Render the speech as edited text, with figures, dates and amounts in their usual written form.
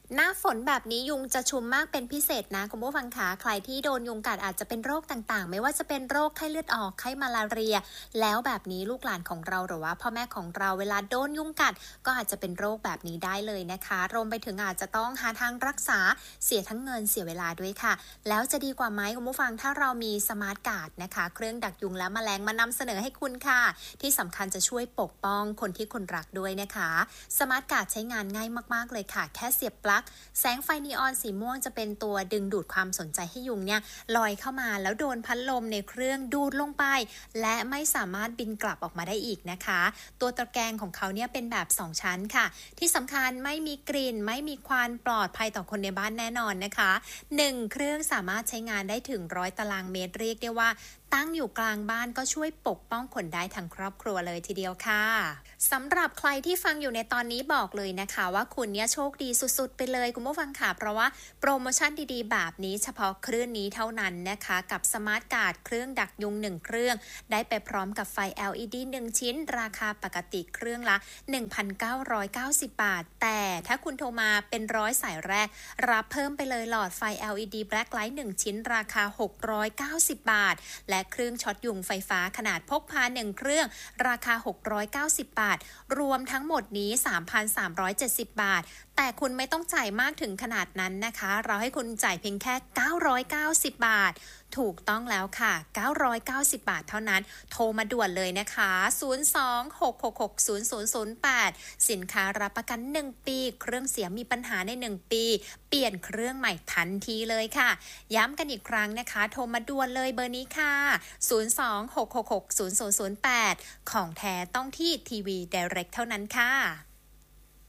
หน้าฝนแบบนี้ยุงจะชุมมากเป็นพิเศษนะคุณผู้ฟังคะใครที่โดนยุงกัดอาจจะเป็นโรคต่างๆไม่ว่าจะเป็นโรคไข้เลือดออกไข้มาลาเรียแล้วแบบนี้ลูกหลานของเราหรือว่าพ่อแม่ของเราเวลาโดนยุงกัดก็อาจจะเป็นโรคแบบนี้ได้เลยนะคะรวมไปถึงอาจจะต้องหาทางรักษาเสียทั้งเงินเสียเวลาด้วยค่ะแล้วจะดีกว่าไหมคุณผู้ฟังถ้าเรามีสมาร์ทการ์ดนะคะเครื่องดักยุงและแมลงมานำเสนอให้คุณค่ะที่สำคัญจะช่วยปกป้องคนที่คุณรักด้วยนะคะสมาร์ทการ์ดใช้งานง่ายมากๆเลยค่ะแค่เสียบปลั๊กแสงไฟนีออนสีม่วงจะเป็นตัวดึงดูดความสนใจให้ยุงเนี่ยลอยเข้ามาแล้วโดนพัดลมในเครื่องดูดลงไปและไม่สามารถบินกลับออกมาได้อีกนะคะตัวตะแกรงของเขาเนี่ยเป็นแบบ2ชั้นค่ะที่สำคัญไม่มีกลิ่นไม่มีควันปลอดภัยต่อคนในบ้านแน่นอนนะคะ1เครื่องสามารถใช้งานได้ถึง100ตารางเมตรเรียกได้ว่าตั้งอยู่กลางบ้านก็ช่วยปกป้องคนได้ทั้งครอบครัวเลยทีเดียวค่ะสำหรับใครที่ฟังอยู่ในตอนนี้บอกเลยนะคะว่าคุณเนี่ยโชคดีสุดๆไปเลยคุณผู้ฟังค่ะเพราะว่าโปรโมชั่นดีๆแบบนี้เฉพาะคลื่นนี้เท่านั้นนะคะกับสมาร์ทการ์ดเครื่องดักยุง1เครื่องได้ไปพร้อมกับไฟ LED 1ชิ้นราคาปกติเครื่องละ 1,990 บาทแต่ถ้าคุณโทรมาเป็น100สายแรกรับเพิ่มไปเลยหลอดไฟ LED Black Light 1ชิ้นราคา690 บาทและเครื่องช็อตยุงไฟฟ้าขนาดพกพา1เครื่องราคา690 บาทรวมทั้งหมดนี้ 3,370 บาทแต่คุณไม่ต้องจ่ายมากถึงขนาดนั้นนะคะเราให้คุณจ่ายเพียงแค่990 บาทถูกต้องแล้วค่ะ990 บาทเท่านั้นโทรมาด่วนเลยนะคะ026666008สินค้ารับประกัน1ปีเครื่องเสียมีปัญหาใน1ปีเปลี่ยนเครื่องใหม่ทันทีเลยค่ะย้ำกันอีกครั้งนะคะโทรมาด่วนเลยเบอร์นี้ค่ะ026666008ของแท้ต้องที่ทีวี Direct เท่านั้นค่ะ